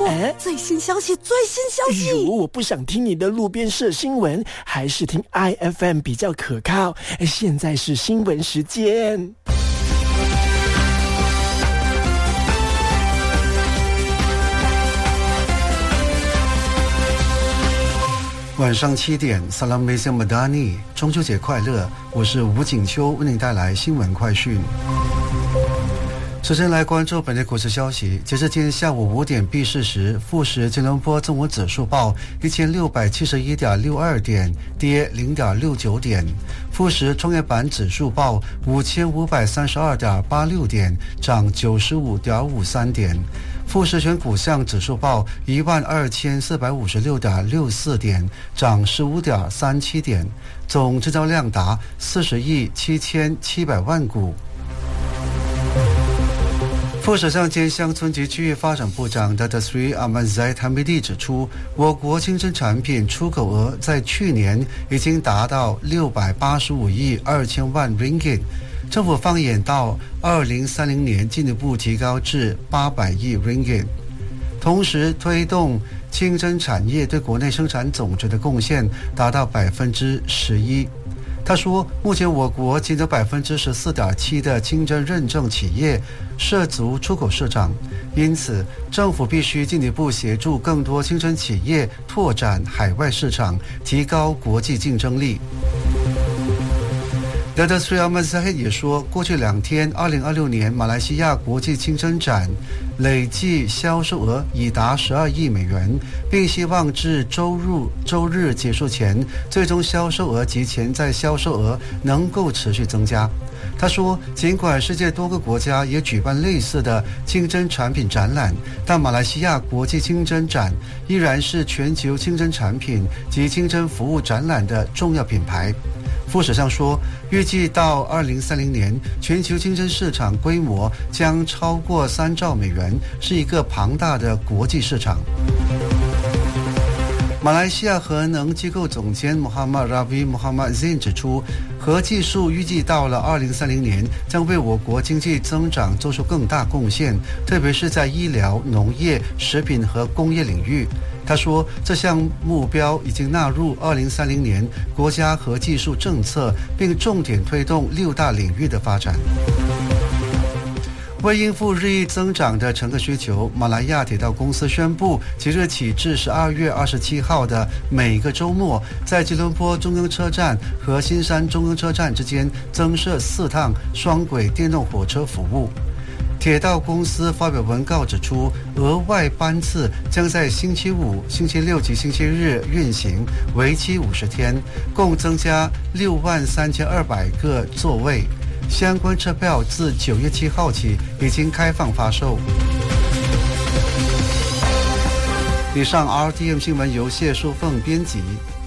最新消息，最新消息！ 如我不想听你的路边社新闻，还是听 IFM 比较可靠。现在是新闻时间。 晚上7点 Salam Malaysia Madani， 中秋节快乐！我是吴景秋，为您带来新闻快讯。首先来关注本地股市消息。截至今天下午5点闭市时，富时吉隆坡综合指数报1671.62点，跌0.69点；富时创业板指数报5532.86点，涨95.53点；富时全股项指数报12456.64点，涨15.37点，总成交量达40亿7700万股。副首相兼乡村及区域发展部长 Dr. Sri Ahmad Zahid Hamidi 指出，我国清真产品出口额在去年已经达到685亿2千万 ringgit， 政府放眼到2030年进一步提高至800亿 ringgit， 同时推动清真产业对国内生产总值的贡献达到11%。他说，目前我国仅有14.7%的清真认证企业涉足出口市场，因此政府必须进一步协助更多清真企业拓展海外市场，提高国际竞争力。Dr. Sri Ahmad Zahid 也说，过去2天2026年马来西亚国际清真展累计销售额已达12亿美元，并希望至周日结束前，最终销售额及潜在销售额能够持续增加。他说，尽管世界多个国家也举办类似的清真产品展览，但马来西亚国际清真展依然是全球清真产品及清真服务展览的重要品牌。副首相说，预计到2030年，全球清真市场规模将超过3兆美元，是一个庞大的国际市场。马来西亚核能机构总监 Muhammad Ravi Muhammad Zain 指出，核技术预计到了2030年将为我国经济增长做出更大贡献，特别是在医疗、农业、食品和工业领域。他说，这项目标已经纳入2030年国家核技术政策，并重点推动6大领域的发展。为应付日益增长的乘客需求，马来亚铁道公司宣布，即日起至12月27号的每个周末，在吉隆坡中央车站和新山中央车站之间增设4趟双轨电动火车服务。铁道公司发表文告指出，额外班次将在星期五、星期六及星期日运行，为期50天，共增加63200个座位。相关车票自9月7号起已经开放发售。以上 RTM 新闻由谢淑凤编辑。